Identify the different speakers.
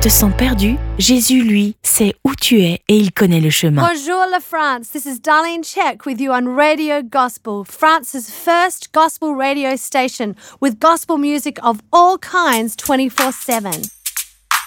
Speaker 1: te sens perdu, Jésus, lui, sait où tu es et il connaît le chemin.
Speaker 2: Bonjour la France, this is Darlene Check with you on Radio Gospel, France's first gospel radio station with gospel music of all kinds 24/7.